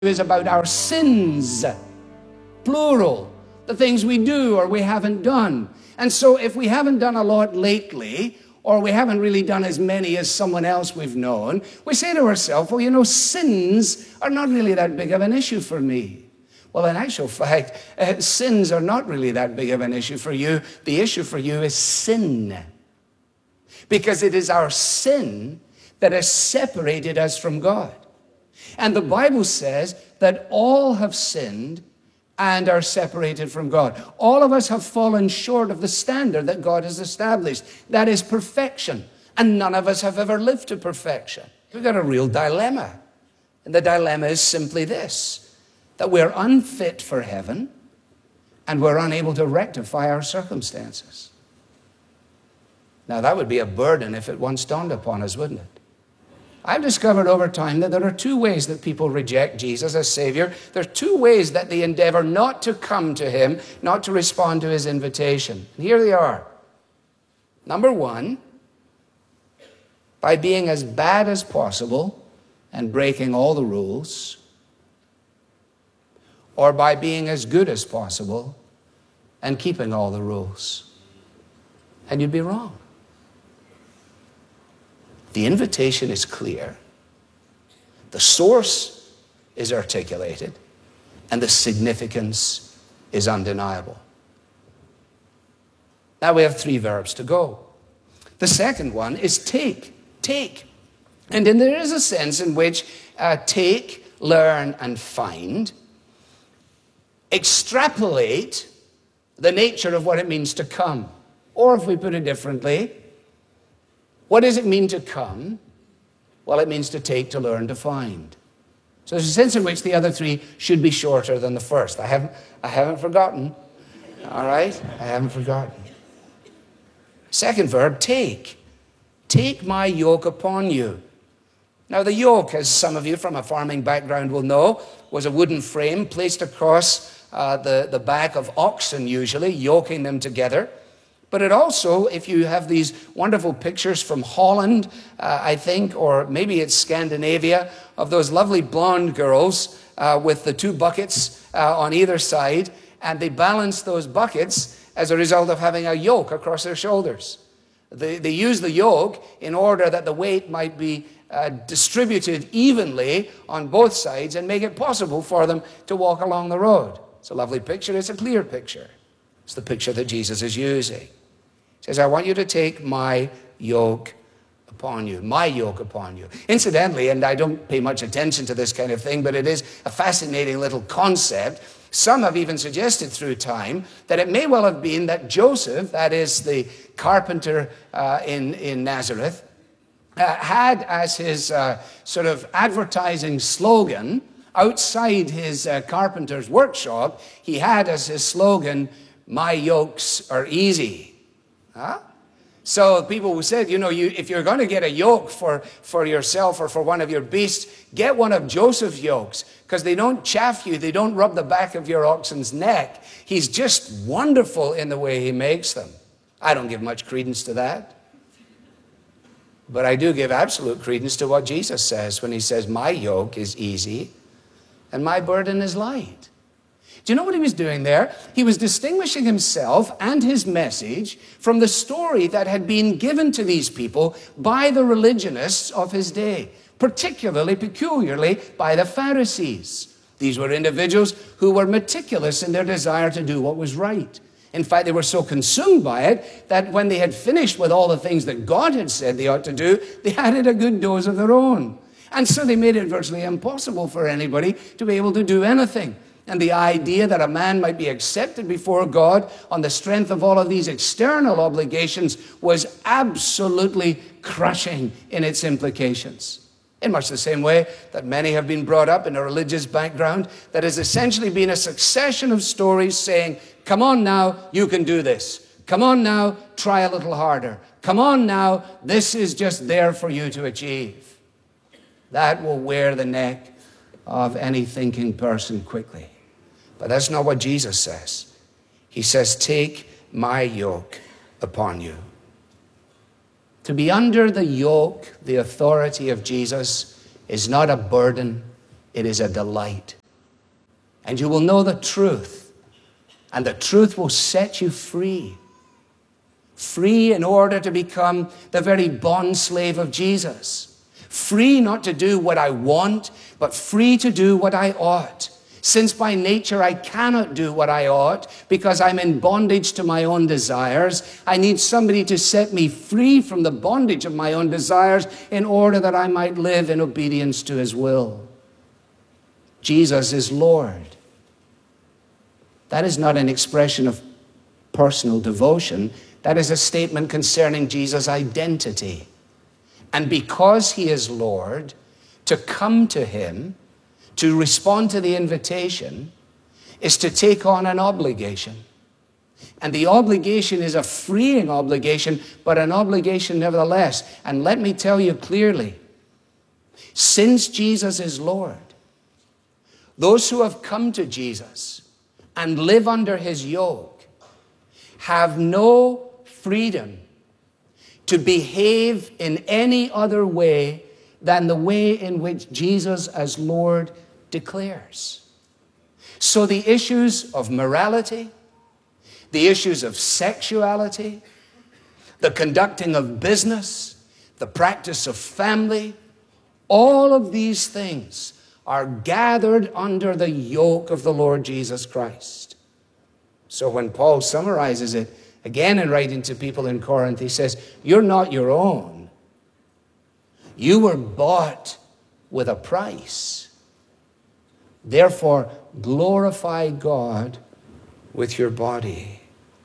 is about our sins, plural, the things we do or we haven't done. And so if we haven't done a lot lately, or we haven't really done as many as someone else we've known, we say to ourselves, well, you know, sins are not really that big of an issue for me. Well, in actual fact, sins are not really that big of an issue for you. The issue for you is sin. Because it is our sin that has separated us from God. And the Bible says that all have sinned and are separated from God. All of us have fallen short of the standard that God has established. That is perfection. And none of us have ever lived to perfection. We've got a real dilemma. And the dilemma is simply this, that we're unfit for heaven and we're unable to rectify our circumstances. Now, that would be a burden if it once dawned upon us, wouldn't it? I've discovered over time that there are two ways that people reject Jesus as Savior. There are two ways that they endeavor not to come to Him, not to respond to His invitation. And here they are. Number one, by being as bad as possible and breaking all the rules, or by being as good as possible and keeping all the rules. And you'd be wrong. The invitation is clear, the source is articulated, and the significance is undeniable. Now we have three verbs to go. The second one is take. Take. And then there is a sense in which take, learn, and find extrapolate the nature of what it means to come. Or if we put it differently, what does it mean to come? Well, it means to take, to learn, to find. So there's a sense in which the other three should be shorter than the first. I haven't forgotten. All right? I haven't forgotten. Second verb, take. Take my yoke upon you. Now, the yoke, as some of you from a farming background will know, was a wooden frame placed across the back of oxen, usually, yoking them together. But it also, if you have these wonderful pictures from Holland, I think, or maybe it's Scandinavia, of those lovely blonde girls with the two buckets on either side, and they balance those buckets as a result of having a yoke across their shoulders. They use the yoke in order that the weight might be distributed evenly on both sides and make it possible for them to walk along the road. It's a lovely picture. It's a clear picture. It's the picture that Jesus is using. He says, I want you to take my yoke upon you, my yoke upon you. Incidentally, and I don't pay much attention to this kind of thing, but it is a fascinating little concept. Some have even suggested through time that it may well have been that Joseph, that is the carpenter in Nazareth, had as his sort of advertising slogan outside his carpenter's workshop, he had as his slogan, my yokes are easy. Huh? So people who said, you know, if you're going to get a yoke for yourself or for one of your beasts, get one of Joseph's yokes, because they don't chafe you, they don't rub the back of your oxen's neck. He's just wonderful in the way he makes them. I don't give much credence to that. But I do give absolute credence to what Jesus says when he says, my yoke is easy and my burden is light. Do you know what he was doing there? He was distinguishing himself and his message from the story that had been given to these people by the religionists of his day, peculiarly by the Pharisees. These were individuals who were meticulous in their desire to do what was right. In fact, they were so consumed by it that when they had finished with all the things that God had said they ought to do, they added a good dose of their own. And so they made it virtually impossible for anybody to be able to do anything. And the idea that a man might be accepted before God on the strength of all of these external obligations was absolutely crushing in its implications. In much the same way that many have been brought up in a religious background that has essentially been a succession of stories saying, come on now, you can do this. Come on now, try a little harder. Come on now, this is just there for you to achieve. That will wear the neck of any thinking person quickly. But that's not what Jesus says. He says, take my yoke upon you. To be under the yoke, the authority of Jesus, is not a burden. It is a delight. And you will know the truth, and the truth will set you free. Free in order to become the very bond slave of Jesus. Free not to do what I want, but free to do what I ought. Since by nature I cannot do what I ought because I'm in bondage to my own desires, I need somebody to set me free from the bondage of my own desires in order that I might live in obedience to his will. Jesus is Lord. That is not an expression of personal devotion. That is a statement concerning Jesus' identity. And because he is Lord, to come to him, to respond to the invitation, is to take on an obligation. And the obligation is a freeing obligation, but an obligation nevertheless. And let me tell you clearly, since Jesus is Lord, those who have come to Jesus and live under his yoke have no freedom to behave in any other way than the way in which Jesus as Lord declares. So the issues of morality, the issues of sexuality, the conducting of business, the practice of family, all of these things are gathered under the yoke of the Lord Jesus Christ. So when Paul summarizes it again in writing to people in Corinth, he says, you're not your own. You were bought with a price. Therefore, glorify God with your body.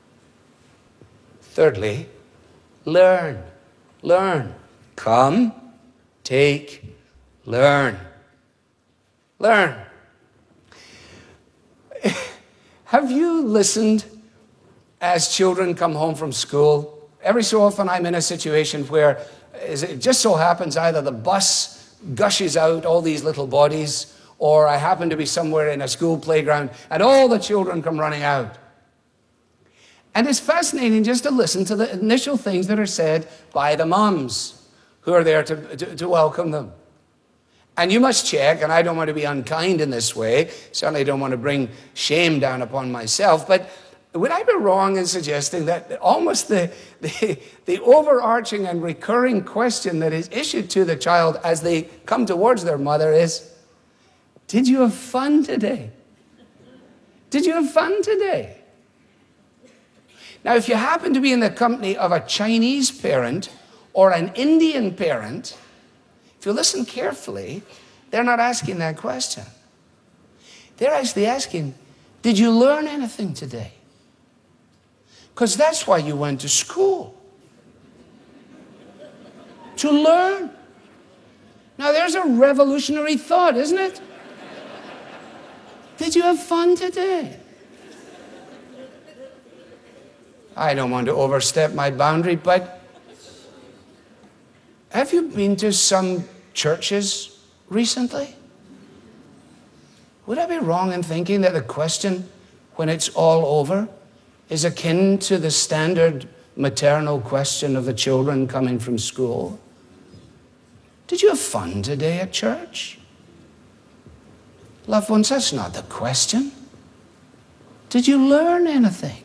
Thirdly, learn. Learn. Come, take, learn. Learn. Have you listened as children come home from school? Every so often I'm in a situation where it just so happens either the bus gushes out all these little bodies, or I happen to be somewhere in a school playground and all the children come running out. And it's fascinating just to listen to the initial things that are said by the moms who are there to welcome them. And you must check, and I don't want to be unkind in this way, certainly don't want to bring shame down upon myself, but would I be wrong in suggesting that almost the overarching and recurring question that is issued to the child as they come towards their mother is, did you have fun today? Did you have fun today? Now, if you happen to be in the company of a Chinese parent or an Indian parent, if you listen carefully, they're not asking that question. They're actually asking, did you learn anything today? Because that's why you went to school. To learn. Now, there's a revolutionary thought, isn't it? Did you have fun today? I don't want to overstep my boundary, but have you been to some churches recently? Would I be wrong in thinking that the question, when it's all over, is akin to the standard maternal question of the children coming from school? Did you have fun today at church? Loved ones, that's not the question. Did you learn anything?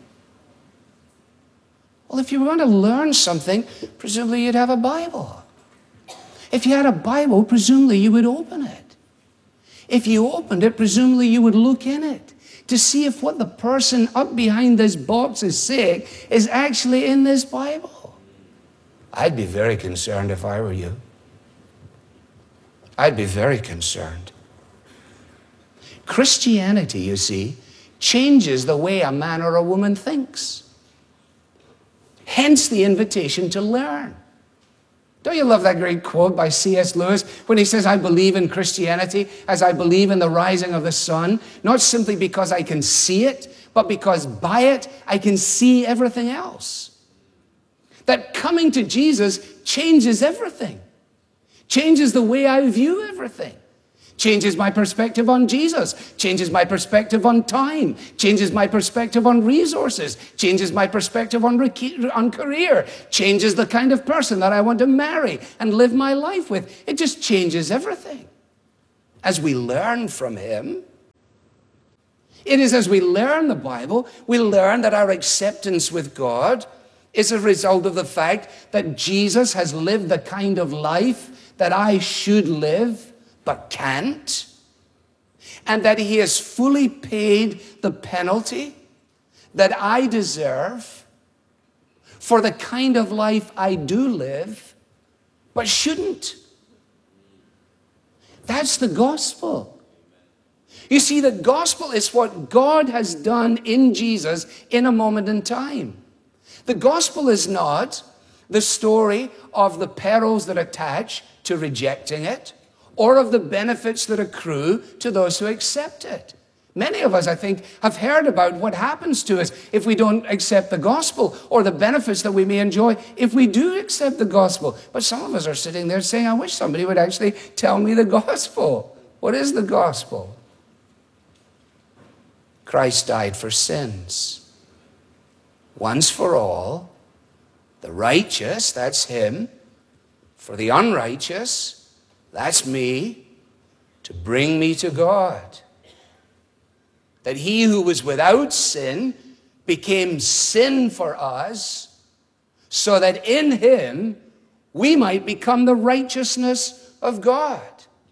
Well, if you were going to learn something, presumably you'd have a Bible. If you had a Bible, presumably you would open it. If you opened it, presumably you would look in it to see if what the person up behind this box is saying is actually in this Bible. I'd be very concerned if I were you. I'd be very concerned. Christianity, you see, changes the way a man or a woman thinks. Hence the invitation to learn. Don't you love that great quote by C.S. Lewis when he says, I believe in Christianity as I believe in the rising of the sun, not simply because I can see it, but because by it I can see everything else. That coming to Jesus changes everything, changes the way I view everything. Changes my perspective on Jesus, changes my perspective on time, changes my perspective on resources, changes my perspective on career, changes the kind of person that I want to marry and live my life with. It just changes everything. as we learn from him. It is as we learn the Bible, we learn that our acceptance with God is a result of the fact that Jesus has lived the kind of life that I should live but can't, and that he has fully paid the penalty that I deserve for the kind of life I do live but shouldn't. That's the gospel. You see, the gospel is what God has done in Jesus in a moment in time. The gospel is not the story of the perils that attach to rejecting it or of the benefits that accrue to those who accept it. Many of us, I think, have heard about what happens to us if we don't accept the gospel, or the benefits that we may enjoy if we do accept the gospel. But some of us are sitting there saying, I wish somebody would actually tell me the gospel. What is the gospel? Christ died for sins. Once for all, the righteous, that's him, for the unrighteous, that's me, to bring me to God. That he who was without sin became sin for us, so that in him we might become the righteousness of God.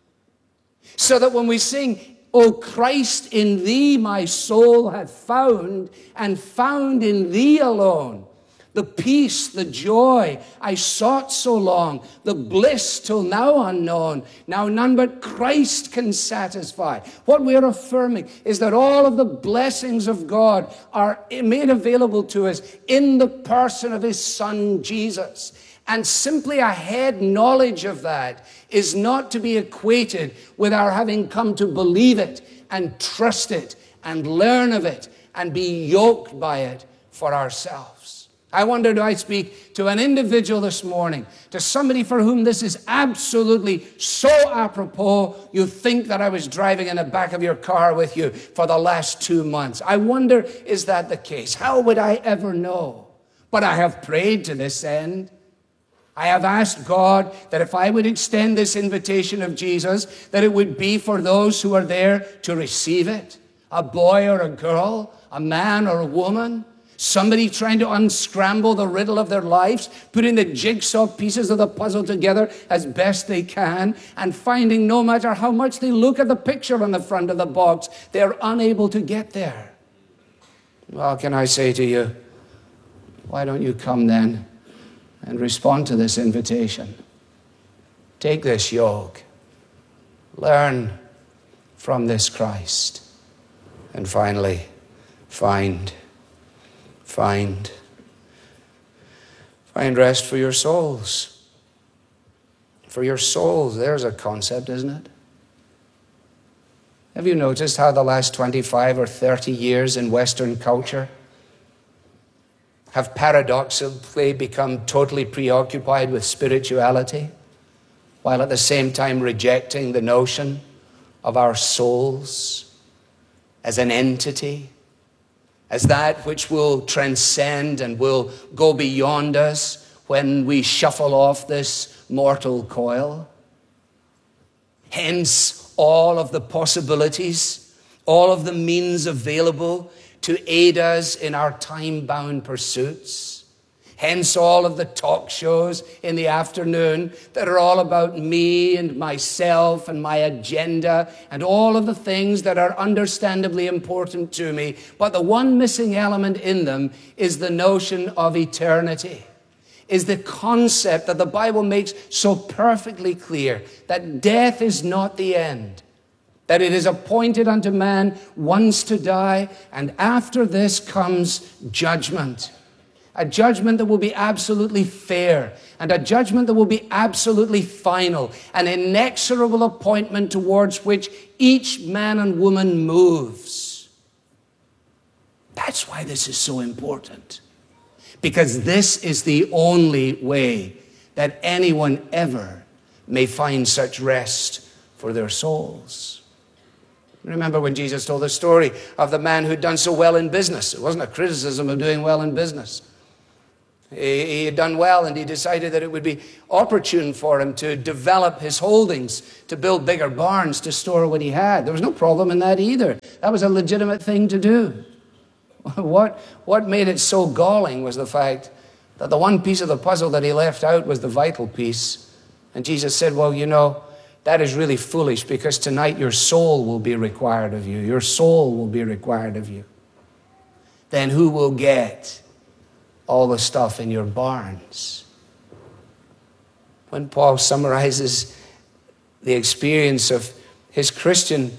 So that when we sing, O Christ, in thee my soul hath found, and found in thee alone, the peace, the joy I sought so long, the bliss till now unknown, now none but Christ can satisfy. What we are affirming is that all of the blessings of God are made available to us in the person of his Son, Jesus. And simply a head knowledge of that is not to be equated with our having come to believe it and trust it and learn of it and be yoked by it for ourselves. I wonder, do I speak to an individual this morning, to somebody for whom this is absolutely so apropos, you think that I was driving in the back of your car with you for the last 2 months. I wonder, is that the case? How would I ever know? But I have prayed to this end. I have asked God that if I would extend this invitation of Jesus, that it would be for those who are there to receive it. A boy or a girl, a man or a woman, somebody trying to unscramble the riddle of their lives, putting the jigsaw pieces of the puzzle together as best they can, and finding no matter how much they look at the picture on the front of the box, they're unable to get there. Well, can I say to you, why don't you come then and respond to this invitation? Take this yoke. Learn from this Christ. And finally, find rest for your souls. For your souls, there's a concept, isn't it? Have you noticed how the last 25 or 30 years in Western culture have paradoxically become totally preoccupied with spirituality, while at the same time rejecting the notion of our souls as an entity, as that which will transcend and will go beyond us when we shuffle off this mortal coil? Hence, all of the possibilities, all of the means available to aid us in our time-bound pursuits. Hence all of the talk shows in the afternoon that are all about me and myself and my agenda and all of the things that are understandably important to me. But the one missing element in them is the notion of eternity, is the concept that the Bible makes so perfectly clear, that death is not the end, that it is appointed unto man once to die, and after this comes judgment. A judgment that will be absolutely fair, and a judgment that will be absolutely final, an inexorable appointment towards which each man and woman moves. That's why this is so important, because this is the only way that anyone ever may find such rest for their souls. Remember when Jesus told the story of the man who'd done so well in business. It wasn't a criticism of doing well in business. He had done well, and he decided that it would be opportune for him to develop his holdings, to build bigger barns, to store what he had. There was no problem in that either. That was a legitimate thing to do. What made it so galling was the fact that the one piece of the puzzle that he left out was the vital piece. And Jesus said, well, you know, that is really foolish, because tonight your soul will be required of you. Your soul will be required of you. Then who will get all the stuff in your barns? When Paul summarizes the experience of his Christian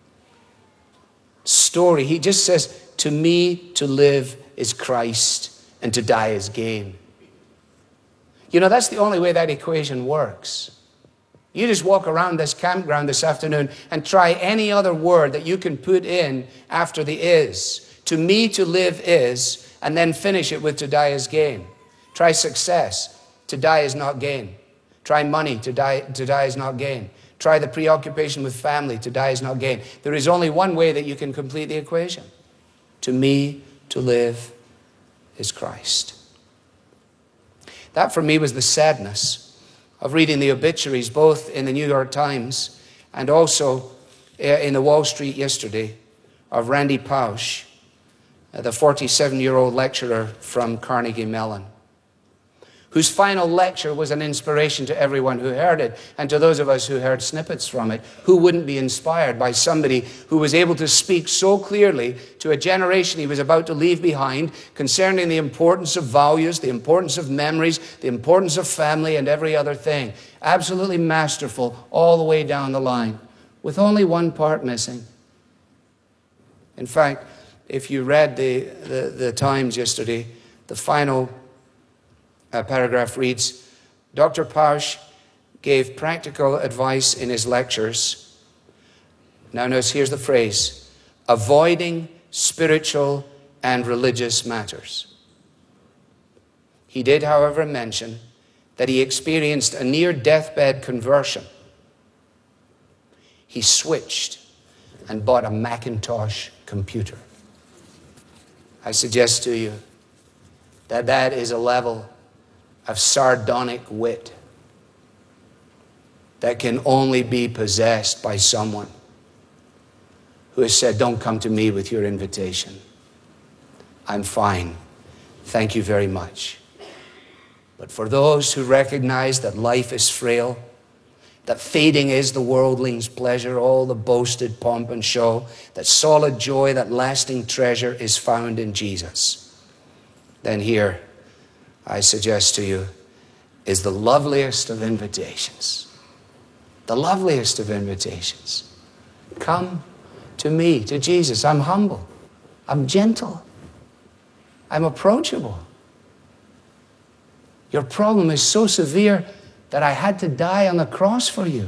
story, he just says, to me to live is Christ and to die is gain. You know, that's the only way that equation works. You just walk around this campground this afternoon and try any other word that you can put in after the is. To me to live is, and then finish it with to die is gain. Try success. To die is not gain. Try money. To die is not gain. Try the preoccupation with family. To die is not gain. There is only one way that you can complete the equation. To me to live is Christ. That for me was the sadness of reading the obituaries, both in the New York Times and also in the Wall Street yesterday, of Randy Pausch, the 47-year-old lecturer from Carnegie Mellon, whose final lecture was an inspiration to everyone who heard it, and to those of us who heard snippets from it. Who wouldn't be inspired by somebody who was able to speak so clearly to a generation he was about to leave behind concerning the importance of values, the importance of memories, the importance of family, and every other thing. Absolutely masterful all the way down the line, with only one part missing. In fact, if you read the Times yesterday, the final paragraph reads, Dr. Pausch gave practical advice in his lectures. Now notice, here's the phrase, avoiding spiritual and religious matters. He did, however, mention that he experienced a near deathbed conversion. He switched and bought a Macintosh computer. I suggest to you that that is a level of sardonic wit that can only be possessed by someone who has said, don't come to me with your invitation. I'm fine. Thank you very much. But for those who recognize that life is frail, that fading is the worldling's pleasure, all the boasted pomp and show, that solid joy, that lasting treasure is found in Jesus, then here, I suggest to you, is the loveliest of invitations. The loveliest of invitations. Come to me, to Jesus. I'm humble. I'm gentle. I'm approachable. Your problem is so severe that I had to die on the cross for you.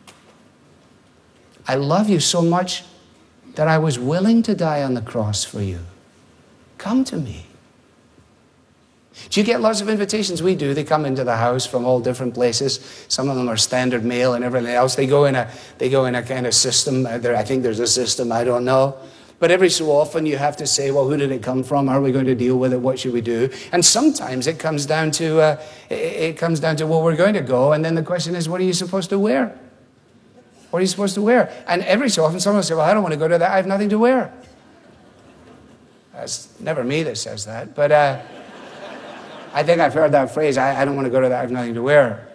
I love you so much that I was willing to die on the cross for you. Come to me. Do you get lots of invitations? We do. They come into the house from all different places. Some of them are standard mail and everything else. They go in a kind of system. I think there's a system. I don't know. But every so often you have to say, well, who did it come from? How are we going to deal with it? What should we do? And sometimes it comes down to, well, we're going to go. And then the question is, what are you supposed to wear? What are you supposed to wear? And every so often someone will say, well, I don't want to go to that. I have nothing to wear. That's never me that says that. But I think I've heard that phrase, I don't want to go to that, I have nothing to wear.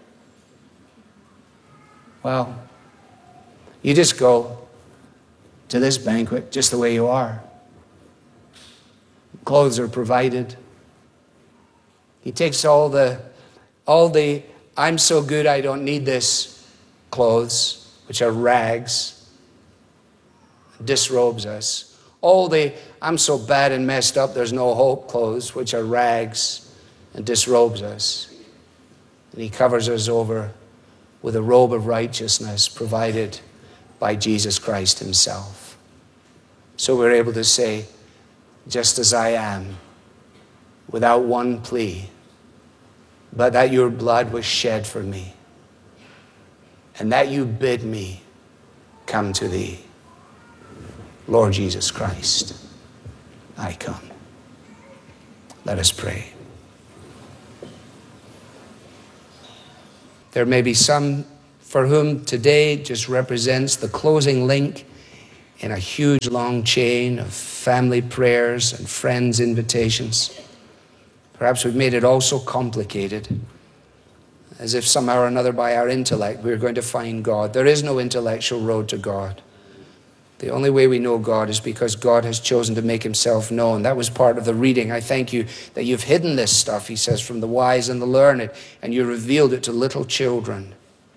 Well, you just go to this banquet just the way you are. Clothes are provided. He takes all the I'm so good I don't need this clothes, which are rags, disrobes us. All the I'm so bad and messed up there's no hope clothes, which are rags, and disrobes us. And he covers us over with a robe of righteousness provided by Jesus Christ himself. So we're able to say, just as I am, without one plea, but that your blood was shed for me, and that you bid me come to thee. Lord Jesus Christ, I come. Let us pray. There may be some for whom today just represents the closing link in a huge long chain of family prayers and friends' invitations. Perhaps we've made it all so complicated, as if somehow or another by our intellect we're going to find God. There is no intellectual road to God. The only way we know God is because God has chosen to make himself known. That was part of the reading. I thank you that you've hidden this stuff, he says, from the wise and the learned, and you revealed it to little children.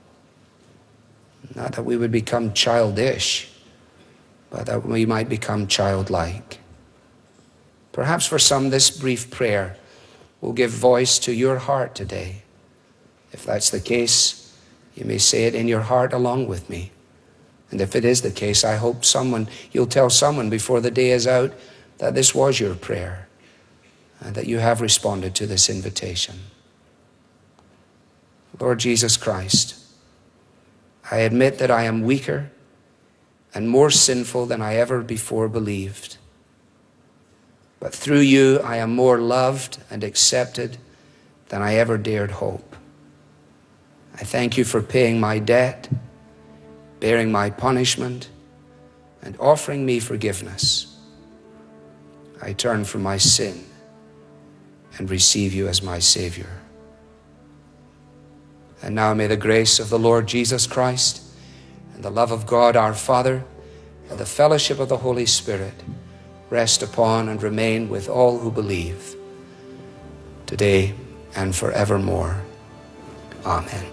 Not that we would become childish, but that we might become childlike. Perhaps for some, this brief prayer will give voice to your heart today. If that's the case, you may say it in your heart along with me. And if it is the case, I hope you'll tell someone before the day is out that this was your prayer and that you have responded to this invitation. Lord Jesus Christ, I admit that I am weaker and more sinful than I ever before believed. But through you, I am more loved and accepted than I ever dared hope. I thank you for paying my debt, bearing my punishment, and offering me forgiveness. I turn from my sin and receive you as my Savior. And now may the grace of the Lord Jesus Christ and the love of God our Father and the fellowship of the Holy Spirit rest upon and remain with all who believe, today and forevermore. Amen.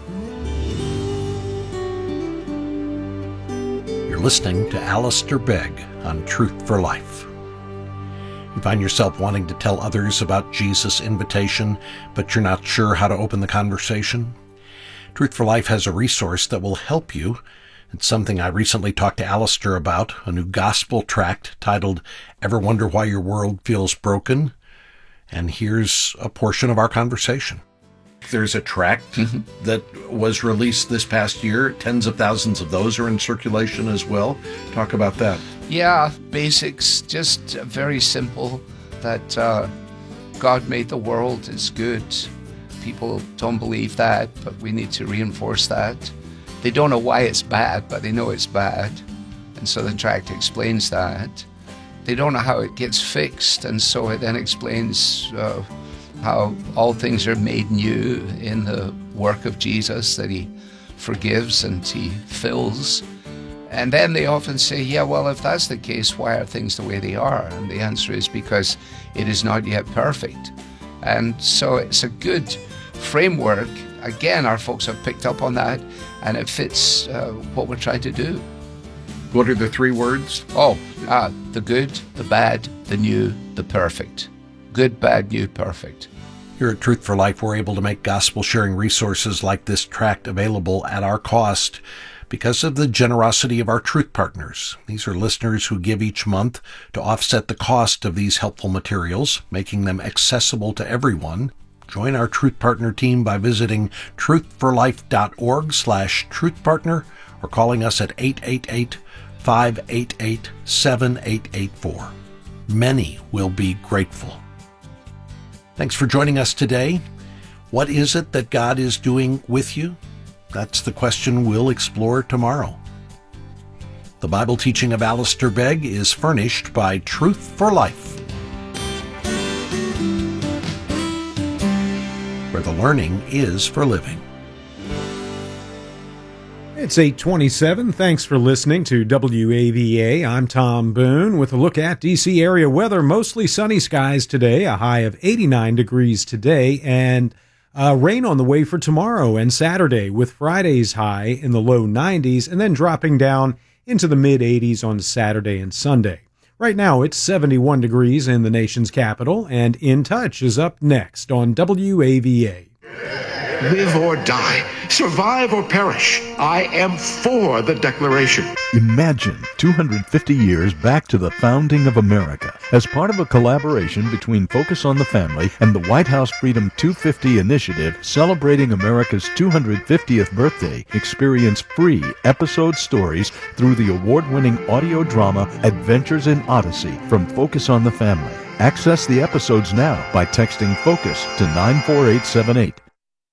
You're listening to Alistair Begg on Truth for Life. You find yourself wanting to tell others about Jesus' invitation, but you're not sure how to open the conversation? Truth for Life has a resource that will help you. It's something I recently talked to Alistair about, a new gospel tract titled, Ever Wonder Why Your World Feels Broken? And here's a portion of our conversation. There's a tract that was released this past year. Tens of thousands of those are in circulation as well. Talk about that. Yeah, basics, just very simple, that God made the world is good. People don't believe that, but we need to reinforce that. They don't know why it's bad, but they know it's bad. And so the tract explains that. They don't know how it gets fixed, and so it then explains how all things are made new in the work of Jesus, that he forgives and he fills. And then they often say, yeah, well, if that's the case, why are things the way they are? And the answer is because it is not yet perfect. And so it's a good framework. Again, our folks have picked up on that, and it fits what we're trying to do. What are the three words? The good, the bad, the new, the perfect. Good, bad, new, perfect. Here at Truth for Life, we're able to make gospel-sharing resources like this tract available at our cost because of the generosity of our Truth Partners. These are listeners who give each month to offset the cost of these helpful materials, making them accessible to everyone. Join our Truth Partner team by visiting truthforlife.org/truthpartner or calling us at 888-588-7884. Many will be grateful. Thanks for joining us today. What is it that God is doing with you? That's the question we'll explore tomorrow. The Bible teaching of Alistair Begg is furnished by Truth for Life, where the learning is for living. It's 8:27. Thanks for listening to WAVA. I'm Tom Boone with a look at D.C. area weather. Mostly sunny skies today, a high of 89 degrees today, and rain on the way for tomorrow and Saturday, with Friday's high in the low 90s and then dropping down into the mid-80s on Saturday and Sunday. Right now, it's 71 degrees in the nation's capital, and In Touch is up next on WAVA. Live or die, survive or perish, I am for the Declaration. Imagine 250 years back to the founding of America. As part of a collaboration between Focus on the Family and the White House Freedom 250 initiative celebrating America's 250th birthday, experience free episode stories through the award-winning audio drama Adventures in Odyssey from Focus on the Family. Access the episodes now by texting FOCUS to 94878.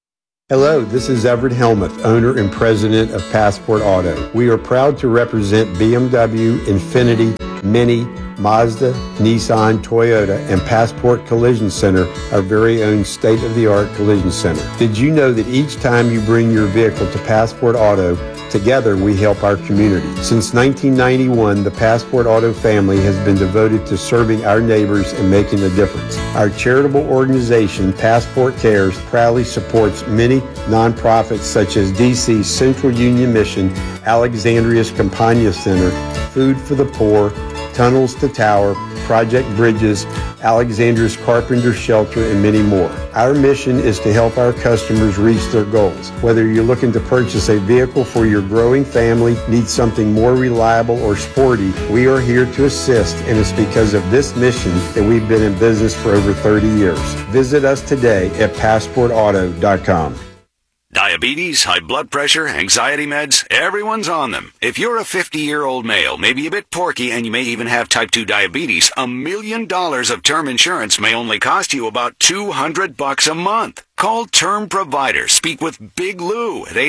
Hello, this is Everett Helmuth, owner and president of Passport Auto. We are proud to represent BMW, Infiniti, Mini, Mazda, Nissan, Toyota, and Passport Collision Center, our very own state-of-the-art collision center. Did you know that each time you bring your vehicle to Passport Auto, together we help our community? Since 1991, the Passport Auto family has been devoted to serving our neighbors and making a difference. Our charitable organization, Passport Cares, proudly supports many nonprofits such as DC Central Union Mission, Alexandria's Campagna Center, Food for the Poor, Tunnels to Tower, Project Bridges, Alexandria's Carpenter Shelter, and many more. Our mission is to help our customers reach their goals. Whether you're looking to purchase a vehicle for your growing family, need something more reliable or sporty, we are here to assist, and it's because of this mission that we've been in business for over 30 years. Visit us today at PassportAuto.com. Diabetes, high blood pressure, anxiety meds, everyone's on them. If you're a 50-year-old male, maybe a bit porky, and you may even have type 2 diabetes, $1 million of term insurance may only cost you about $200 a month. Call Term Provider. Speak with Big Lou at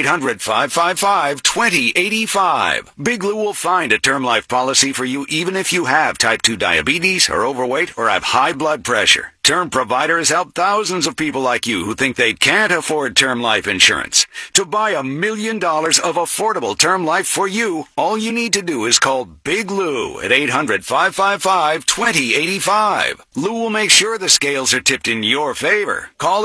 800-555-2085. Big Lou will find a term life policy for you even if you have type 2 diabetes, are overweight, or have high blood pressure. Term Provider has helped thousands of people like you who think they can't afford term life insurance. To buy $1 million of affordable term life for you, all you need to do is call Big Lou at 800-555-2085. Lou will make sure the scales are tipped in your favor. Call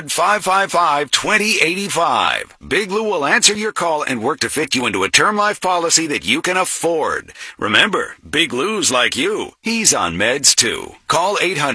800-555-2085. Big Lou will answer your call and work to fit you into a term life policy that you can afford. Remember, Big Lou's like you. He's on meds too. Call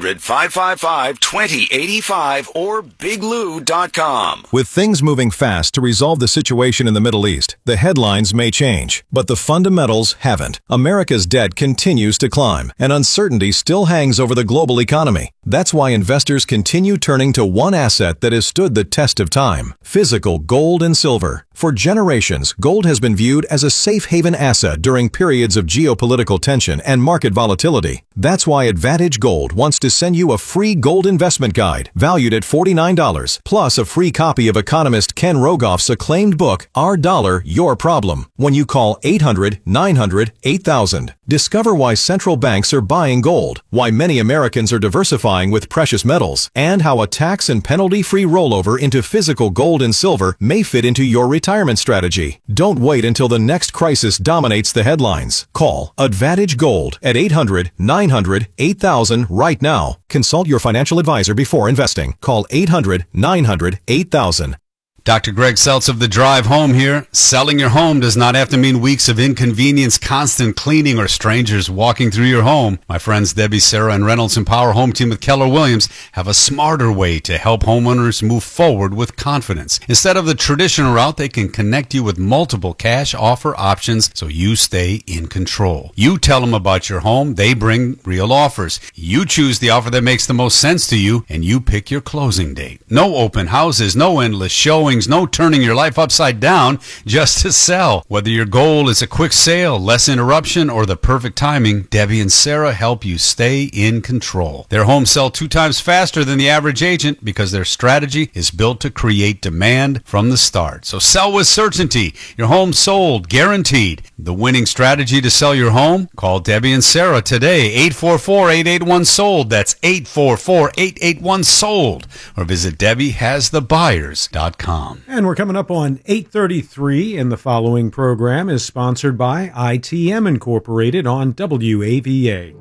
800-555-2085 or biglou.com. With things moving fast to resolve the situation in the Middle East, the headlines may change, but the fundamentals haven't. America's debt continues to climb, and uncertainty still hangs over the global economy. That's why investors continue turning to one asset that has stood the test of time: physical gold and silver. For generations, gold has been viewed as a safe haven asset during periods of geopolitical tension and market volatility. That's why Advantage Gold wants to send you a free gold investment guide valued at $49, plus a free copy of economist Ken Rogoff's acclaimed book, Our Dollar, Your Problem, when you call 800-900-8000. Discover why central banks are buying gold, why many Americans are diversifying with precious metals, and how a tax and penalty-free rollover into physical gold and silver may fit into your retirement strategy. Don't wait until the next crisis dominates the headlines. Call Advantage Gold at 800-900-8000 right now. Consult your financial advisor before investing. Call 800-900-8000. Dr. Greg Seltz of The Drive Home here. Selling your home does not have to mean weeks of inconvenience, constant cleaning, or strangers walking through your home. My friends Debbie, Sarah, and Reynolds Empower Home Team with Keller Williams have a smarter way to help homeowners move forward with confidence. Instead of the traditional route, they can connect you with multiple cash offer options so you stay in control. You tell them about your home, they bring real offers. You choose the offer that makes the most sense to you, and you pick your closing date. No open houses, no endless showings, no turning your life upside down just to sell. Whether your goal is a quick sale, less interruption, or the perfect timing, Debbie and Sarah help you stay in control. Their homes sell 2 times faster than the average agent because their strategy is built to create demand from the start. So sell with certainty. Your home sold, guaranteed. The winning strategy to sell your home? Call Debbie and Sarah today, 844-881-SOLD. That's 844-881-SOLD. Or visit DebbieHasTheBuyers.com. And we're coming up on 8:33, and the following program is sponsored by ITM Incorporated on WAVA.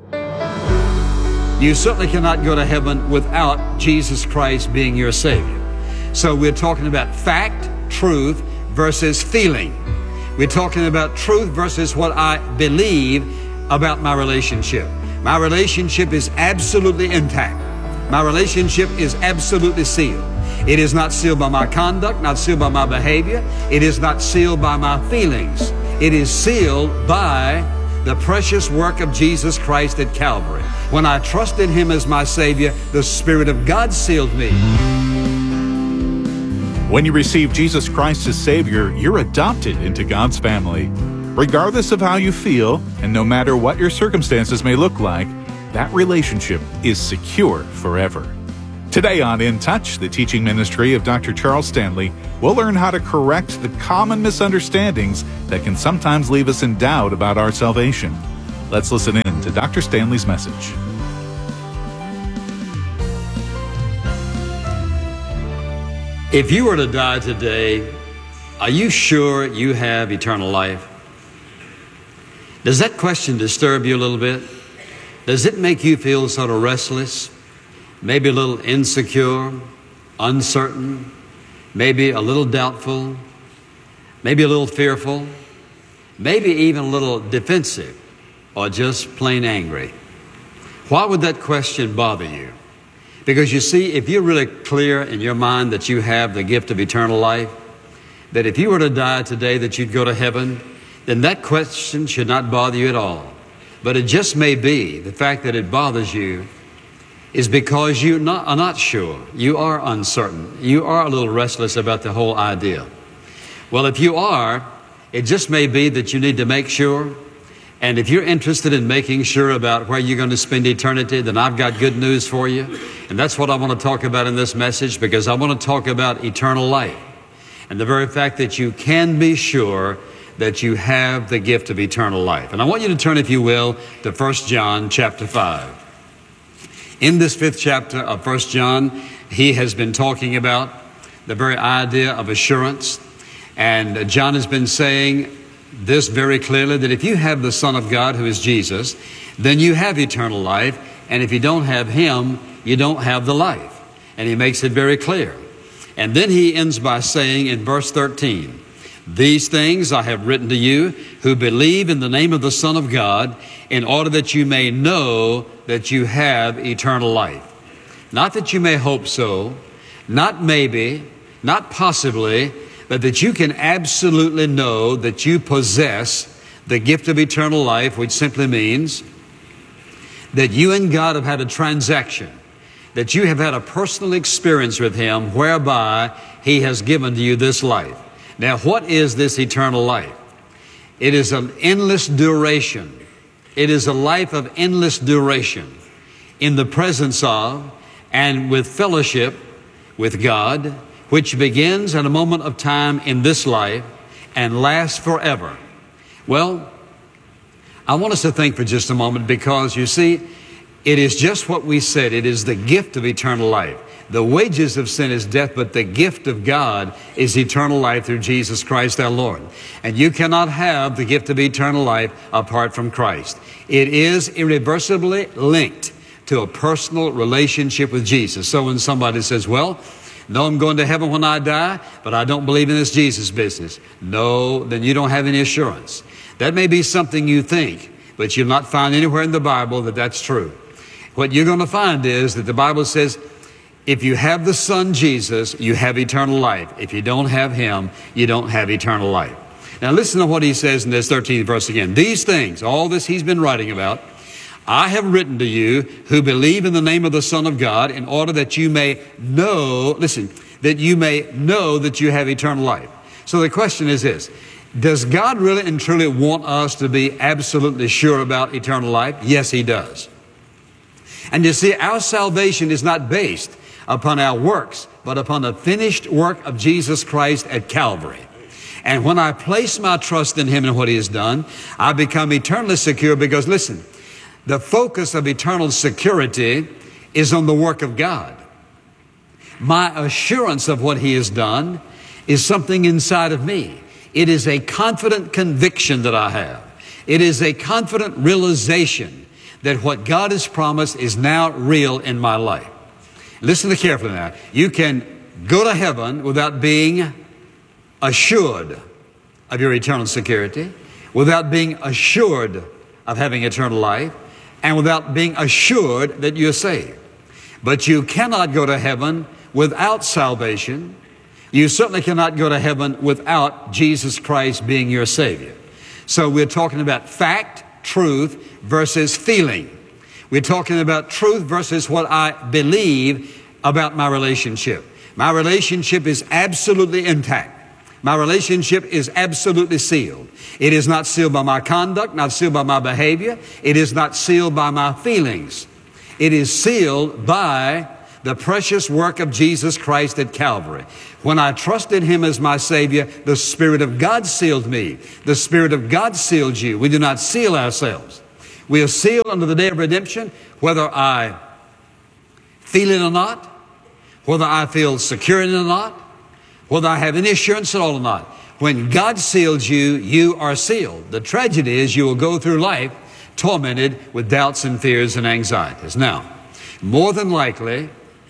You certainly cannot go to heaven without Jesus Christ being your Savior. So we're talking about fact, truth, versus feeling. We're talking about truth versus what I believe about my relationship. My relationship is absolutely intact. My relationship is absolutely sealed. It is not sealed by my conduct, not sealed by my behavior. It is not sealed by my feelings. It is sealed by the precious work of Jesus Christ at Calvary. When I trusted Him as my Savior, the Spirit of God sealed me. When you receive Jesus Christ as Savior, you're adopted into God's family. Regardless of how you feel, and no matter what your circumstances may look like, that relationship is secure forever. Today on In Touch, the teaching ministry of Dr. Charles Stanley, we'll learn how to correct the common misunderstandings that can sometimes leave us in doubt about our salvation. Let's listen in to Dr. Stanley's message. If you were to die today, are you sure you have eternal life? Does that question disturb you a little bit? Does it make you feel sort of restless? Maybe a little insecure, uncertain, maybe a little doubtful, maybe a little fearful, maybe even a little defensive, or just plain angry? Why would that question bother you? Because you see, if you're really clear in your mind that you have the gift of eternal life, that if you were to die today that you'd go to heaven, then that question should not bother you at all. But it just may be the fact that it bothers you is because you are not sure. You are uncertain. You are a little restless about the whole idea. Well, if you are, it just may be that you need to make sure. And if you're interested in making sure about where you're going to spend eternity, then I've got good news for you. And that's what I want to talk about in this message, because I want to talk about eternal life and the very fact that you can be sure that you have the gift of eternal life. And I want you to turn, if you will, to 1 John chapter 5. In this 5th chapter of 1 John, he has been talking about the very idea of assurance. And John has been saying this very clearly, that if you have the Son of God, who is Jesus, then you have eternal life. And if you don't have Him, you don't have the life. And he makes it very clear. And then he ends by saying in verse 13, "These things I have written to you who believe in the name of the Son of God, in order that you may know that you have eternal life." Not that you may hope so, not maybe, not possibly, but that you can absolutely know that you possess the gift of eternal life, which simply means that you and God have had a transaction, that you have had a personal experience with Him whereby He has given to you this life. Now, what is this eternal life? It is an endless duration. It is a life of endless duration in the presence of and with fellowship with God, which begins at a moment of time in this life and lasts forever. Well, I want us to think for just a moment, because you see, it is just what we said. It is the gift of eternal life. The wages of sin is death, but the gift of God is eternal life through Jesus Christ our Lord. And you cannot have the gift of eternal life apart from Christ. It is irreversibly linked to a personal relationship with Jesus. So when somebody says, "Well, no, I'm going to heaven when I die, but I don't believe in this Jesus business," no, then you don't have any assurance. That may be something you think, but you'll not find anywhere in the Bible that that's true. What you're going to find is that the Bible says, if you have the Son Jesus, you have eternal life. If you don't have Him, you don't have eternal life. Now listen to what he says in this 13th verse again. "These things," all this he's been writing about, "I have written to you who believe in the name of the Son of God, in order that you may know," listen, "that you may know that you have eternal life." So the question is this: does God really and truly want us to be absolutely sure about eternal life? Yes, He does. And you see, our salvation is not based upon our works, but upon the finished work of Jesus Christ at Calvary. And when I place my trust in Him and what He has done, I become eternally secure, because listen, the focus of eternal security is on the work of God. My assurance of what He has done is something inside of me. It is a confident conviction that I have. It is a confident realization that what God has promised is now real in my life. Listen carefully now. You can go to heaven without being assured of your eternal security, without being assured of having eternal life, and without being assured that you're saved. But you cannot go to heaven without salvation. You certainly cannot go to heaven without Jesus Christ being your Savior. So we're talking about fact, truth, versus feeling. We're talking about truth versus what I believe about my relationship. My relationship is absolutely intact. My relationship is absolutely sealed. It is not sealed by my conduct, not sealed by my behavior. It is not sealed by my feelings. It is sealed by the precious work of Jesus Christ at Calvary. When I trusted Him as my Savior, the Spirit of God sealed me. The Spirit of God sealed you. We do not seal ourselves. We are sealed under the day of redemption, whether I feel it or not, whether I feel secure in it or not, whether I have any assurance at all or not. When God seals you, you are sealed. The tragedy is you will go through life tormented with doubts and fears and anxieties. Now, more than likely,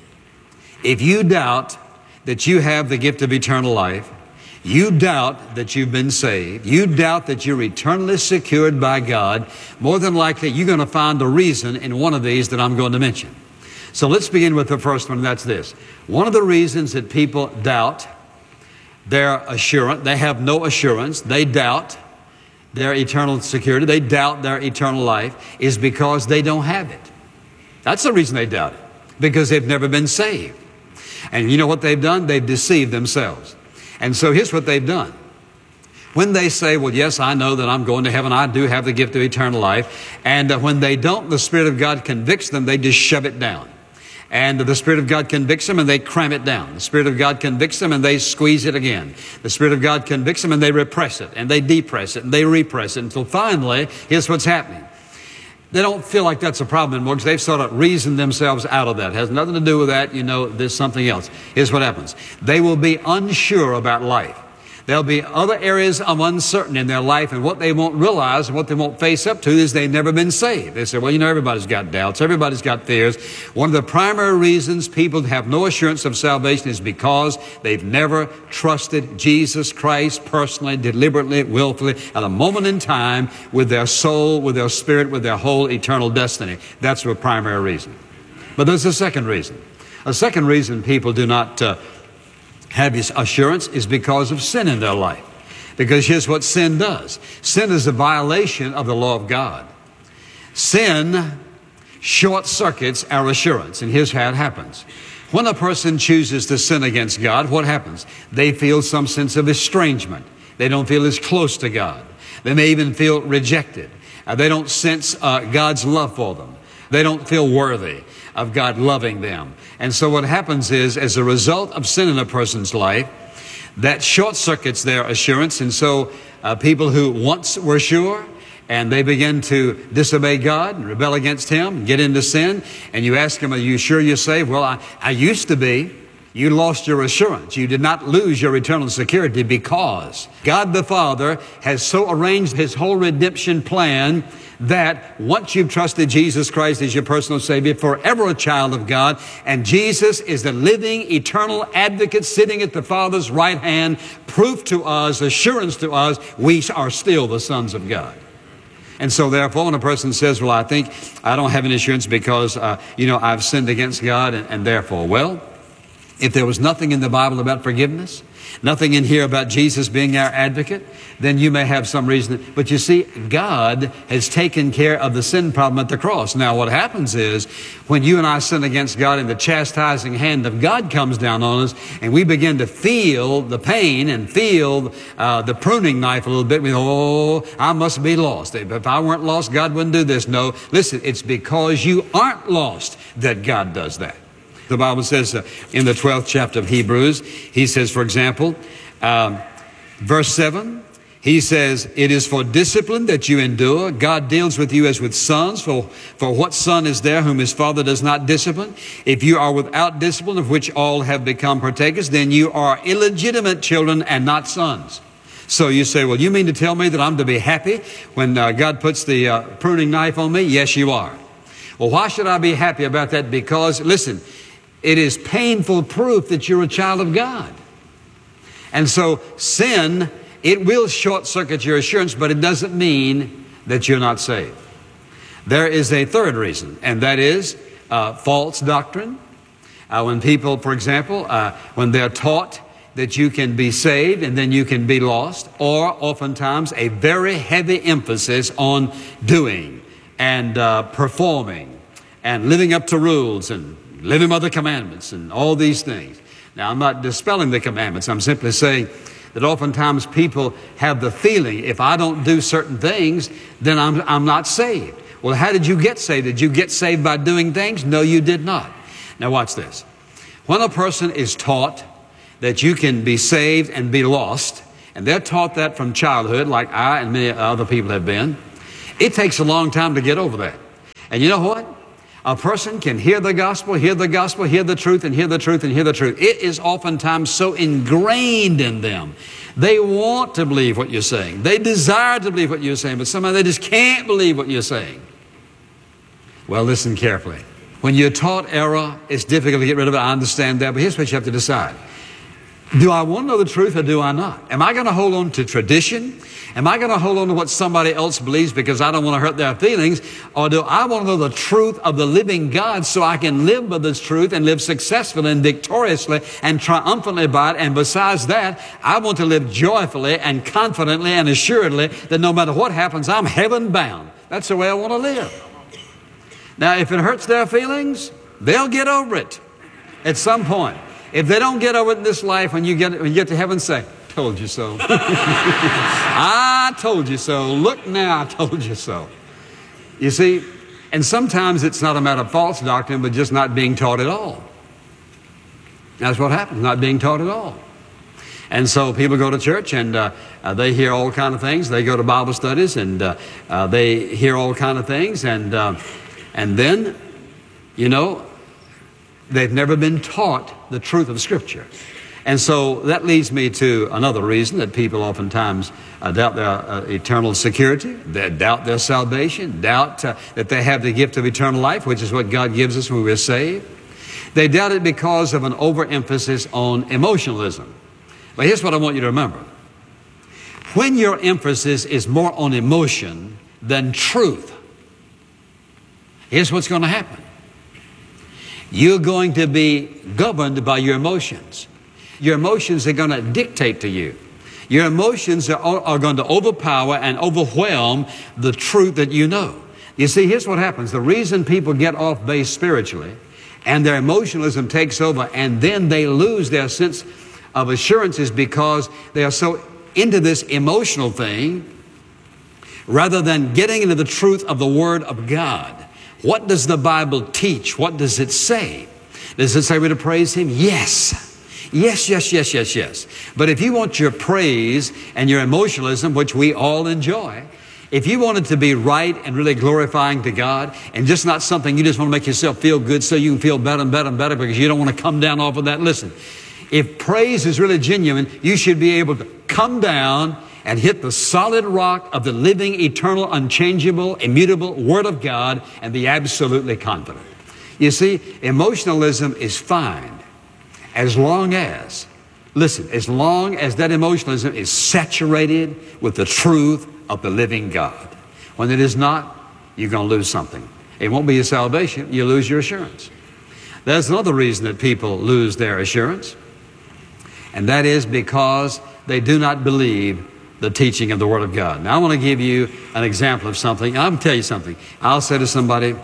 if you doubt that you have the gift of eternal life, you doubt that you've been saved, you doubt that you're eternally secured by God, more than likely you're going to find a reason in one of these that I'm going to mention. So let's begin with the first one, and that's this. One of the reasons that people doubt their assurance, they have no assurance, they doubt their eternal security, they doubt their eternal life, is because they don't have it. That's the reason they doubt it, because they've never been saved. And you know what they've done? They've deceived themselves. And so here's what they've done. When they say, well, yes, I know that I'm going to heaven, I do have the gift of eternal life, and when they don't, the Spirit of God convicts them, they just shove it down. And the Spirit of God convicts them and they cram it down. The Spirit of God convicts them and they squeeze it again. The Spirit of God convicts them and they repress it and they depress it and they repress it until finally, here's what's happening. They don't feel like that's a problem anymore because they've sort of reasoned themselves out of that. It has nothing to do with that. You know, there's something else. Here's what happens. They will be unsure about life. There'll be other areas of uncertainty in their life, and what they won't realize and what they won't face up to is they've never been saved. They say, well, you know, everybody's got doubts. Everybody's got fears. One of the primary reasons people have no assurance of salvation is because they've never trusted Jesus Christ personally, deliberately, willfully, at a moment in time with their soul, with their spirit, with their whole eternal destiny. That's the primary reason. But there's a second reason. A second reason people do not have his assurance is because of sin in their life. Because here's what sin does. Sin is a violation of the law of God. Sin short circuits our assurance, and here's how it happens. When a person chooses to sin against God, what happens? They feel some sense of estrangement. They don't feel as close to God. They may even feel rejected. They don't sense God's love for them. They don't feel worthy of God loving them. And so what happens is, as a result of sin in a person's life, that short circuits their assurance. And so people who once were sure, and they begin to disobey God and rebel against Him and get into sin, and you ask them, are you sure you're saved? Well, I used to be. You lost your assurance. You did not lose your eternal security because God the Father has so arranged His whole redemption plan that once you've trusted Jesus Christ as your personal Savior, forever a child of God, and Jesus is the living, eternal advocate sitting at the Father's right hand, proof to us, assurance to us, we are still the sons of God. And so therefore, when a person says, well, I think I don't have an assurance because, I've sinned against God, and therefore, well, if there was nothing in the Bible about forgiveness, nothing in here about Jesus being our advocate, then you may have some reason. But you see, God has taken care of the sin problem at the cross. Now, what happens is when you and I sin against God and the chastising hand of God comes down on us and we begin to feel the pain and feel the pruning knife a little bit, we go, oh, I must be lost. If I weren't lost, God wouldn't do this. No, listen, it's because you aren't lost that God does that. The Bible says in the 12th chapter of Hebrews, he says, for example, verse 7, he says, it is for discipline that you endure. God deals with you as with sons. For what son is there whom his father does not discipline? If you are without discipline, of which all have become partakers, then you are illegitimate children and not sons. So you say, well, you mean to tell me that I'm to be happy when God puts the pruning knife on me? Yes, you are. Well, why should I be happy about that? Because, listen, it is painful proof that you're a child of God. And so sin, it will short circuit your assurance, but it doesn't mean that you're not saved. There is a third reason, and that is false doctrine. When people, for example, when they're taught that you can be saved and then you can be lost, or oftentimes a very heavy emphasis on doing and performing and living up to rules and living by the commandments and all these things. Now, I'm not dispelling the commandments. I'm simply saying that oftentimes people have the feeling, if I don't do certain things, then I'm not saved. Well, how did you get saved? Did you get saved by doing things? No, you did not. Now watch this. When a person is taught that you can be saved and be lost, and they're taught that from childhood, like I and many other people have been, it takes a long time to get over that. And you know what? A person can hear the gospel, hear the gospel, hear the truth, and hear the truth, and hear the truth. It is oftentimes so ingrained in them. They want to believe what you're saying. They desire to believe what you're saying, but somehow they just can't believe what you're saying. Well, listen carefully. When you're taught error, it's difficult to get rid of it. I understand that, but here's what you have to decide. Do I want to know the truth or do I not? Am I going to hold on to tradition? Am I going to hold on to what somebody else believes because I don't want to hurt their feelings? Or do I want to know the truth of the living God so I can live by this truth and live successfully and victoriously and triumphantly by it? And besides that, I want to live joyfully and confidently and assuredly that no matter what happens, I'm heaven bound. That's the way I want to live. Now, if it hurts their feelings, they'll get over it at some point. If they don't get over it in this life, when you get to heaven, say, told you so. I told you so. Look now, I told you so. You see, and sometimes it's not a matter of false doctrine, but just not being taught at all. That's what happens, not being taught at all. And so people go to church and they hear all kind of things. They go to Bible studies and they hear all kind of things. And then, you know, they've never been taught the truth of Scripture. And so that leads me to another reason that people oftentimes doubt their eternal security, they doubt their salvation, doubt that they have the gift of eternal life, which is what God gives us when we're saved. They doubt it because of an overemphasis on emotionalism. But here's what I want you to remember. When your emphasis is more on emotion than truth, here's what's going to happen. You're going to be governed by your emotions. Your emotions are going to dictate to you. Your emotions are going to overpower and overwhelm the truth that you know. You see, here's what happens. The reason people get off base spiritually and their emotionalism takes over and then they lose their sense of assurance is because they are so into this emotional thing rather than getting into the truth of the Word of God. What does the Bible teach? What does it say? Does it say we're to praise Him? Yes. Yes, yes, yes, yes, yes. But if you want your praise and your emotionalism, which we all enjoy, if you want it to be right and really glorifying to God and just not something you just want to make yourself feel good so you can feel better and better and better because you don't want to come down off of that, listen. If praise is really genuine, you should be able to come down and hit the solid rock of the living, eternal, unchangeable, immutable Word of God and be absolutely confident. You see, emotionalism is fine as long as, listen, as long as that emotionalism is saturated with the truth of the living God. When it is not, you're going to lose something. It won't be your salvation, you lose your assurance. There's another reason that people lose their assurance, and that is because they do not believe the teaching of the Word of God. Now, I want to give you an example of something. I'll tell you something. I'll say to somebody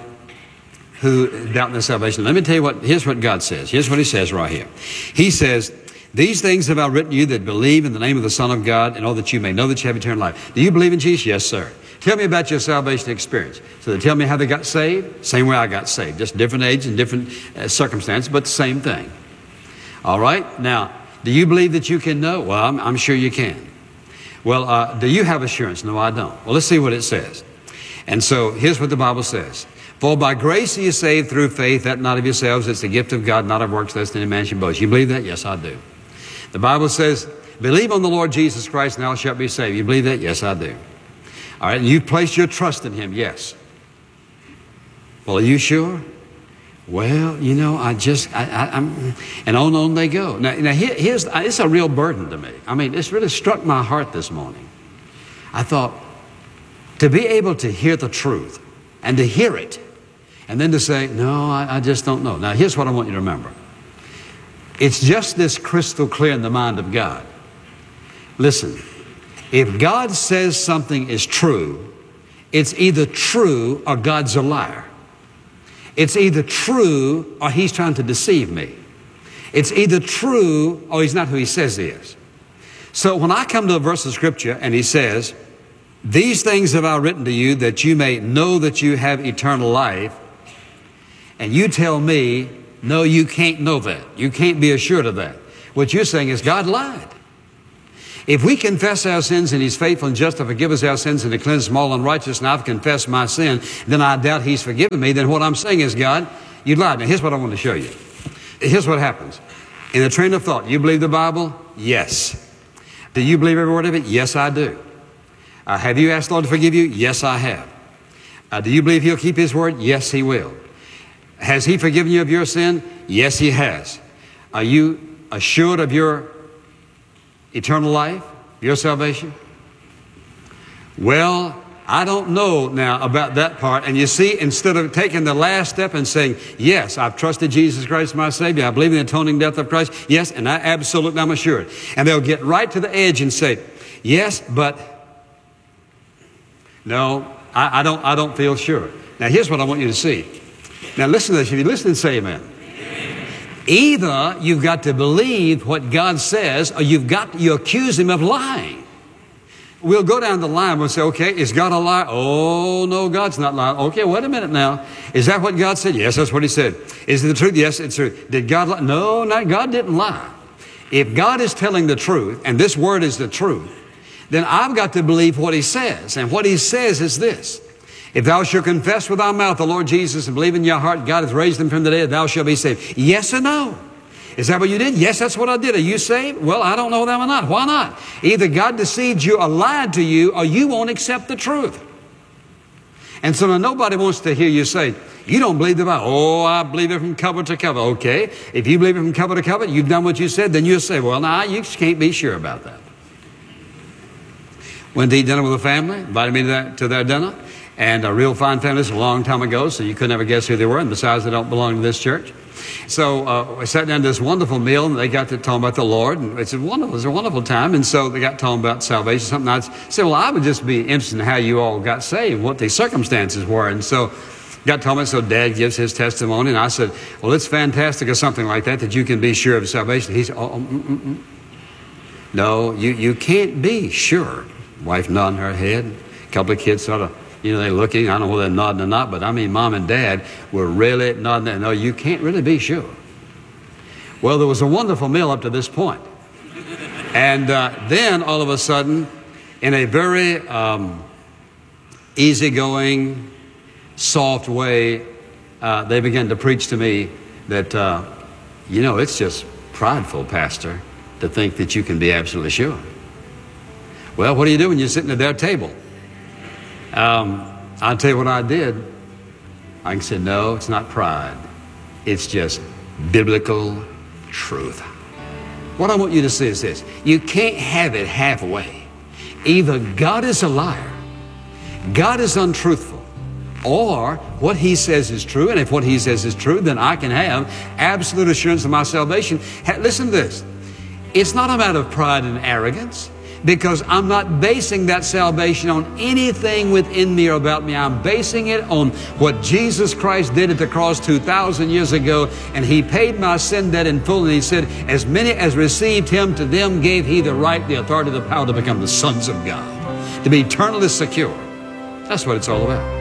who doubt their salvation, let me tell you here's what God says. Here's what He says right here. He says, these things have I written to you that believe in the name of the Son of God in order that you may know that you have eternal life. Do you believe in Jesus? Yes, sir. Tell me about your salvation experience. So they tell me how they got saved. Same way I got saved. Just different age and different circumstances, but the same thing. All right? Now, do you believe that you can know? Well, I'm sure you can. Well, do you have assurance? No, I don't. Well, let's see what it says. And so here's what the Bible says. For by grace are you saved through faith, that not of yourselves, it's the gift of God, not of works, lest any man should boast. You believe that? Yes, I do. The Bible says, believe on the Lord Jesus Christ and thou shalt be saved. You believe that? Yes, I do. All right, and you place your trust in Him? Yes. Well, are you sure? Well, you know, I'm, and on they go. Now here's, it's a real burden to me. I mean, it's really struck my heart this morning. I thought, to be able to hear the truth and to hear it, and then to say, no, I just don't know. Now, here's what I want you to remember. It's just this crystal clear in the mind of God. Listen, if God says something is true, it's either true or God's a liar. It's either true or He's trying to deceive me. It's either true or He's not who He says He is. So when I come to a verse of Scripture and He says, these things have I written to you that you may know that you have eternal life, and you tell me No, you can't know that. You can't be assured of that. What you're saying is God lied. If we confess our sins and He's faithful and just to forgive us our sins and to cleanse us from all unrighteousness, and I've confessed my sin, then I doubt He's forgiven me, then what I'm saying is, God, you lied. Now, here's what I want to show you. Here's what happens. In a train of thought, you believe the Bible? Yes. Do you believe every word of it? Yes, I do. Have you asked the Lord to forgive you? Yes, I have. Do you believe He'll keep His word? Yes, He will. Has He forgiven you of your sin? Yes, He has. Are you assured of your eternal life, your salvation? Well, I don't know now about that part. And you see, instead of taking the last step and saying, yes, I've trusted Jesus Christ my Savior, I believe in the atoning death of Christ, yes, and I'm assured. And they'll get right to the edge and say, yes, but no, I don't feel sure. Now, here's what I want you to see. Now, listen to this. If you listen, say amen. Either you've got to believe what God says, or you accuse Him of lying. We'll go down the line and we'll say, okay, is God a liar? Oh, no, God's not lying. Okay, wait a minute now. Is that what God said? Yes, that's what He said. Is it the truth? Yes, it's true. Did God lie? No, God didn't lie. If God is telling the truth, and this word is the truth, then I've got to believe what He says. And what He says is this: if thou shalt confess with thy mouth the Lord Jesus and believe in your heart God hath raised Him from the dead, thou shalt be saved. Yes or no? Is that what you did? Yes, that's what I did. Are you saved? Well, I don't know them or not. Why not? Either God deceived you or lied to you, or you won't accept the truth. And so now nobody wants to hear you say, you don't believe the Bible. Oh, I believe it from cover to cover. Okay, if you believe it from cover to cover, you've done what you said, then you'll say, well, now you can't be sure about that. Went to eat dinner with a family, invited me to their dinner, and a real fine family. This was a long time ago, so you could never guess who they were, and besides, they don't belong to this church. So we sat down to this wonderful meal, and they got to talking about the Lord, and it was a wonderful time. And so they got talking about salvation, something. I said, well, I would just be interested in how you all got saved, what the circumstances were. And so got talking about, so Dad gives his testimony, and I said, well, it's fantastic or something like that you can be sure of salvation. He said, no, you can't be sure. Wife nodding her head, a couple of kids sort of, they're looking. I don't know whether they're nodding or not, but I mean, Mom and Dad were really nodding. No, you can't really be sure. Well, there was a wonderful meal up to this point. And then, all of a sudden, in a very easygoing, soft way, they began to preach to me that, it's just prideful, Pastor, to think that you can be absolutely sure. Well, what do you do when you're sitting at their table? I'll tell you what I did. I can say, no, it's not pride. It's just biblical truth. What I want you to see is this: you can't have it halfway. Either God is a liar, God is untruthful, or what He says is true, and if what He says is true, then I can have absolute assurance of my salvation. Listen to this. It's not a matter of pride and arrogance, because I'm not basing that salvation on anything within me or about me. I'm basing it on what Jesus Christ did at the cross 2,000 years ago, and He paid my sin debt in full, and He said, as many as received Him, to them gave He the right, the authority, the power to become the sons of God, to be eternally secure. That's what it's all about.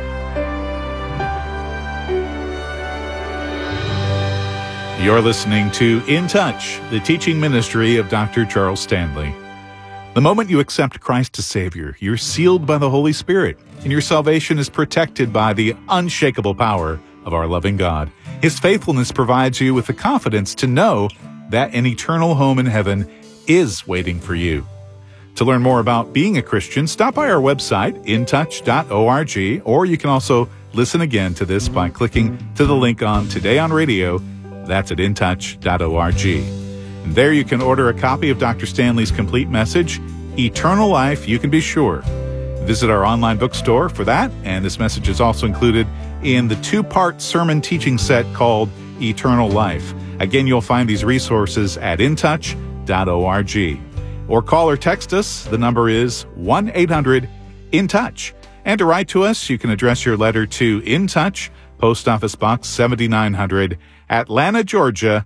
You're listening to In Touch, the teaching ministry of Dr. Charles Stanley. The moment you accept Christ as Savior, you're sealed by the Holy Spirit, and your salvation is protected by the unshakable power of our loving God. His faithfulness provides you with the confidence to know that an eternal home in heaven is waiting for you. To learn more about being a Christian, stop by our website, intouch.org, or you can also listen again to this by clicking to the link on Today on Radio. That's at intouch.org. And there you can order a copy of Dr. Stanley's complete message, Eternal Life, You Can Be Sure. Visit our online bookstore for that, and this message is also included in the 2-part sermon teaching set called Eternal Life. Again, you'll find these resources at intouch.org. Or call or text us. The number is 1-800-IN-TOUCH. And to write to us, you can address your letter to In Touch, Post Office Box 7900, Atlanta, Georgia,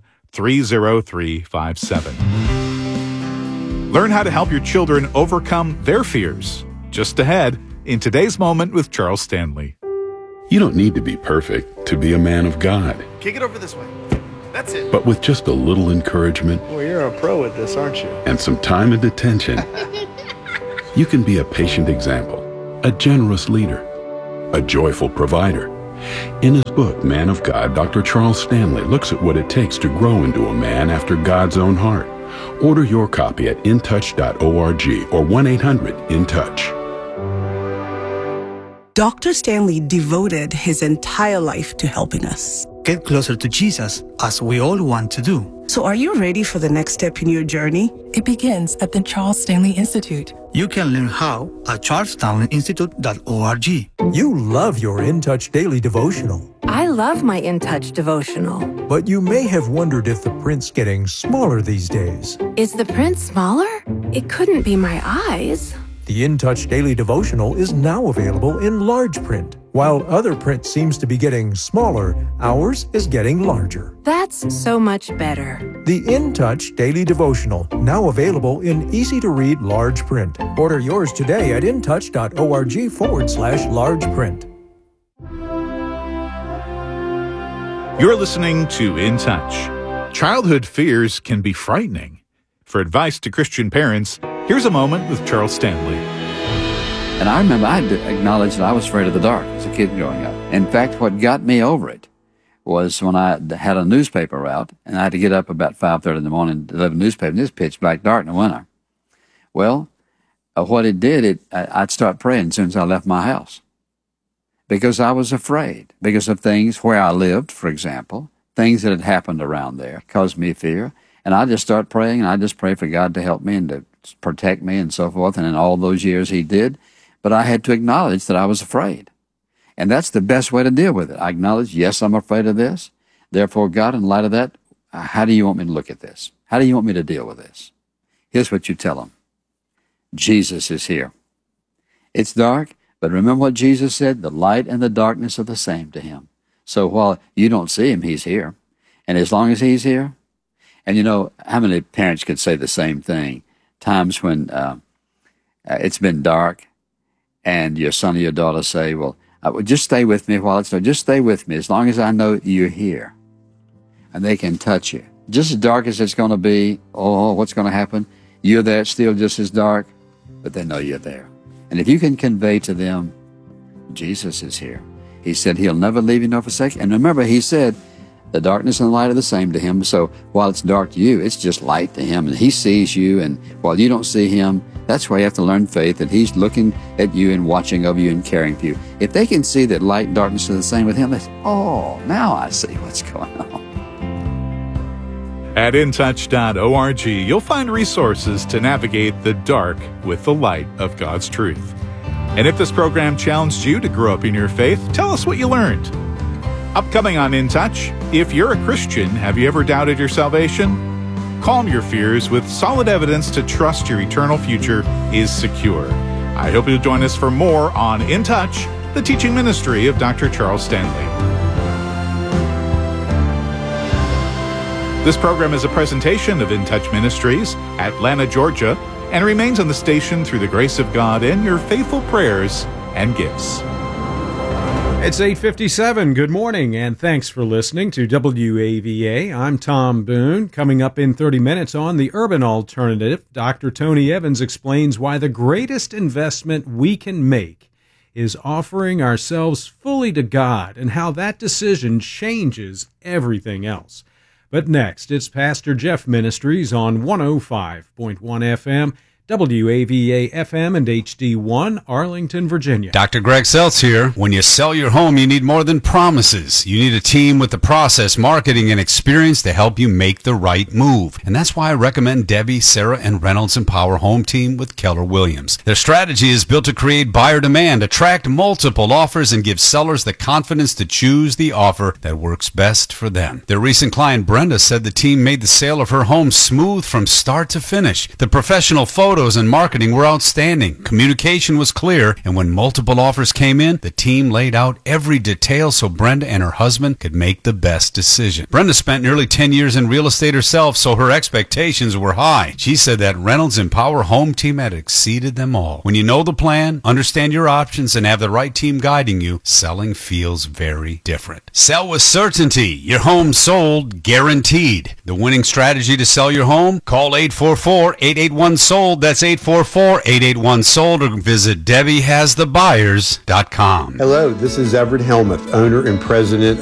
30357. Learn how to help your children overcome their fears. Just ahead, in Today's Moment with Charles Stanley. You don't need to be perfect to be a man of God. Kick it over this way. That's it. But with just a little encouragement, Well, you're a pro at this, aren't you? and some time and attention, you can be a patient example, a generous leader, a joyful provider. In his book, Man of God, Dr. Charles Stanley looks at what it takes to grow into a man after God's own heart. Order your copy at intouch.org or 1-800-IN-TOUCH. Dr. Stanley devoted his entire life to helping us. Get closer to Jesus, as we all want to do. So are you ready for the next step in your journey? It begins at the Charles Stanley Institute. You can learn how at charlesstanleyinstitute.org. You love your InTouch Daily Devotional. I love my InTouch devotional. But you may have wondered if the print's getting smaller these days. Is the print smaller? It couldn't be my eyes. The InTouch Daily Devotional is now available in large print. While other print seems to be getting smaller, ours is getting larger. That's so much better. The InTouch Daily Devotional, now available in easy-to-read large print. Order yours today at intouch.org/large print. You're listening to In Touch. Childhood fears can be frightening. For advice to Christian parents, here's a moment with Charles Stanley. And I remember I had to acknowledge that I was afraid of the dark as a kid growing up. In fact, what got me over it was when I had a newspaper route, and I had to get up about 5:30 in the morning to deliver a newspaper, and it's pitch black dark in the winter. Well, what it did, I'd start praying as soon as I left my house. Because I was afraid, because of things where I lived, for example, things that had happened around there caused me fear. And I just start praying, and I just pray for God to help me and to protect me and so forth. And in all those years he did. But I had to acknowledge that I was afraid. And that's the best way to deal with it. I acknowledge, yes, I'm afraid of this. Therefore, God, in light of that, how do you want me to look at this? How do you want me to deal with this? Here's what you tell them. Jesus is here. It's dark, but remember what Jesus said? The light and the darkness are the same to him. So while you don't see him, he's here. And as long as he's here, and you know, how many parents could say the same thing? Times when it's been dark, and your son or your daughter say, well, just stay with me while it's dark. Just stay with me as long as I know you're here. And they can touch you. Just as dark as it's going to be, oh, what's going to happen? You're there, it's still just as dark, but they know you're there. And if you can convey to them, Jesus is here. He said he'll never leave you nor forsake you. And remember, he said, the darkness and the light are the same to him. So while it's dark to you, it's just light to him. And he sees you, and while you don't see him, that's why you have to learn faith, that he's looking at you and watching over you and caring for you. If they can see that light and darkness are the same with him, they say, oh, now I see what's going on. At intouch.org, you'll find resources to navigate the dark with the light of God's truth. And if this program challenged you to grow up in your faith, tell us what you learned. Upcoming on In Touch, if you're a Christian, have you ever doubted your salvation? Calm your fears with solid evidence to trust your eternal future is secure. I hope you'll join us for more on In Touch, the teaching ministry of Dr. Charles Stanley. This program is a presentation of In Touch Ministries, Atlanta, Georgia, and remains on the station through the grace of God and your faithful prayers and gifts. It's 8:57. Good morning, and thanks for listening to WAVA. I'm Tom Boone. Coming up in 30 minutes on The Urban Alternative, Dr. Tony Evans explains why the greatest investment we can make is offering ourselves fully to God and how that decision changes everything else. But next, it's Pastor Jeff Ministries on 105.1 FM, WAVA FM and HD1, Arlington, Virginia. Dr. Greg Seltz here. When you sell your home, you need more than promises. You need a team with the process, marketing, and experience to help you make the right move. And that's why I recommend Debbie, Sarah, and Reynolds & Power Home Team with Keller Williams. Their strategy is built to create buyer demand, attract multiple offers, and give sellers the confidence to choose the offer that works best for them. Their recent client, Brenda, said the team made the sale of her home smooth from start to finish. The professional photos photos and marketing were outstanding. Communication was clear, and when multiple offers came in, the team laid out every detail so Brenda and her husband could make the best decision. Brenda spent nearly 10 years in real estate herself, so her expectations were high. She said that Reynolds Empower Home Team had exceeded them all. When you know the plan, understand your options, and have the right team guiding you, selling feels very different. Sell with certainty. Your home sold, guaranteed. The winning strategy to sell your home? Call 844-881-SOLD. That's 844-881-SOLD, or visit DebbieHasTheBuyers.com. Hello, this is Everett Helmuth, owner and president